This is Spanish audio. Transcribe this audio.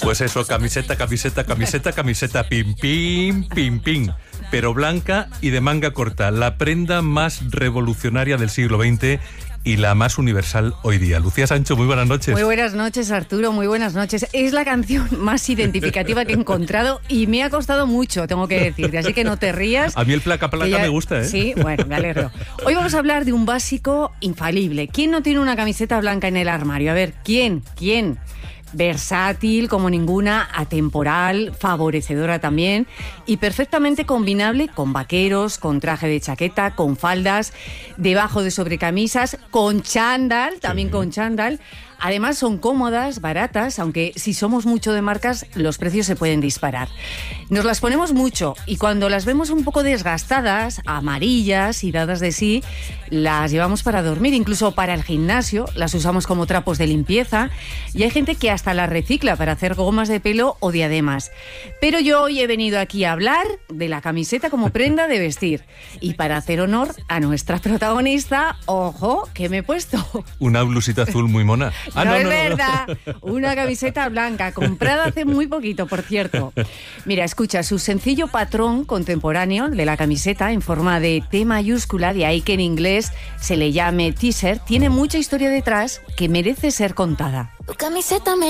Pues eso, camiseta, pim, pim, pim, pim. Pero blanca y de manga corta. La prenda más revolucionaria del siglo XX y la más universal hoy día. Lucía Sancho, muy buenas noches. Muy buenas noches, Arturo, muy buenas noches. Es la canción más identificativa que he encontrado y me ha costado mucho, tengo que decirte, así que no te rías. A mí el placa me gusta, ¿eh? Sí, bueno, me alegro. Hoy vamos a hablar de un básico infalible. ¿Quién no tiene una camiseta blanca en el armario? A ver, ¿quién? Versátil como ninguna, atemporal, favorecedora también y perfectamente combinable con vaqueros, con traje de chaqueta, con faldas, debajo de sobrecamisas, con chándal, también con chándal. Además son cómodas, baratas, aunque si somos mucho de marcas, los precios se pueden disparar. Nos las ponemos mucho y cuando las vemos un poco desgastadas, amarillas y dadas de sí, las llevamos para dormir, incluso para el gimnasio, las usamos como trapos de limpieza y hay gente que hasta las recicla para hacer gomas de pelo o diademas. Pero yo hoy he venido aquí a hablar de la camiseta como prenda de vestir y para hacer honor a nuestra protagonista, ojo, ¿qué me he puesto? Una blusita azul muy mona. No es verdad, una camiseta blanca, comprada hace muy poquito, por cierto. Mira, escucha, su sencillo patrón contemporáneo de la camiseta en forma de T mayúscula, de ahí que en inglés se le llame t-shirt, tiene mucha historia detrás que merece ser contada. Tu camiseta me